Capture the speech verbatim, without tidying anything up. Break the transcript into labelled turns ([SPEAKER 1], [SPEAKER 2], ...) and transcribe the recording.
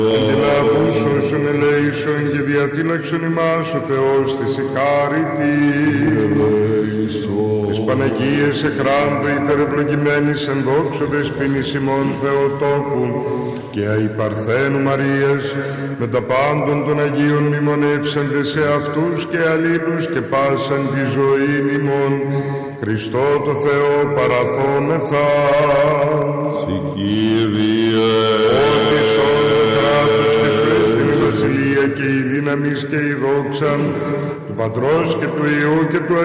[SPEAKER 1] Αντιλαβούς όσων ελέησον και διαφύλαξον ημάς ο Θεός της η χάρητη. Τις Παναγίες εκράντου υπερευλογημένης εν δόξο δεσποίνης ημών Θεοτόκου και αϊπαρθένου Μαρίας με τα πάντων των Αγίων μνημονεύσαντες σε αυτούς και αλλήλους και πάσαν τη ζωή ημών. Χριστό το Θεό παραθόμεθα.
[SPEAKER 2] Συ Κύριε.
[SPEAKER 1] Ότι σ' το κράτος και σου έστειν η βασιλεία και η δύναμις και η δόξα του Πατρός και του Υιού και του